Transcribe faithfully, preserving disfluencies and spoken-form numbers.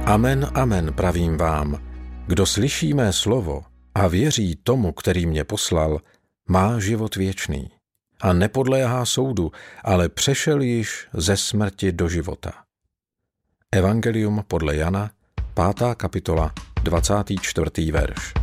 Amen, amen, pravím vám, kdo slyší mé slovo a věří tomu, který mě poslal, má život věčný a nepodléhá soudu, ale přešel již ze smrti do života. Evangelium podle Jana, pátá kapitola, dvacátý čtvrtý verš.